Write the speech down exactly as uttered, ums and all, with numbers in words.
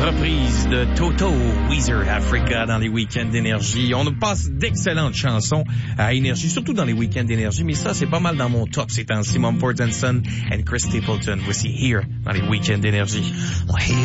reprise de Toto, Weezer, Africa dans les week-ends d'énergie. On passe d'excellentes chansons à énergie, surtout dans les week-ends d'énergie, mais ça, c'est pas mal dans mon top ces temps-ci. Mumford and Son and Chris Stapleton. Voici Here dans les week-ends d'énergie.